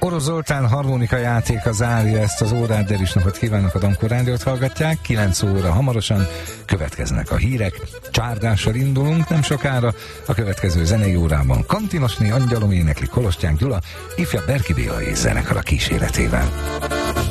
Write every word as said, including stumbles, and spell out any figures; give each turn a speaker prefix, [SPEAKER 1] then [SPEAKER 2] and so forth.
[SPEAKER 1] Orosz Zoltán harmonika játéka zárja ezt az órát, de is napot kívánok, a Dankó Rádiót hallgatják. kilenc óra hamarosan következnek a hírek. Csárdással indulunk nem sokára, a következő zenei órában Kantinosné Angyalom énekli Kolostyán Gyula, ifjabb Berki Béla és zenekara kíséretével.